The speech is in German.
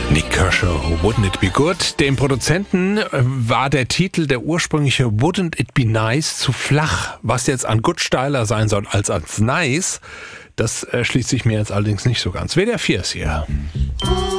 Nik Kershaw, Wouldn't It Be Good? Dem Produzenten war der Titel, der ursprüngliche Wouldn't It Be Nice, zu flach. Was jetzt an Good steiler sein soll als Nice, das schließt sich mir jetzt allerdings nicht so ganz. WDR 4 ist hier.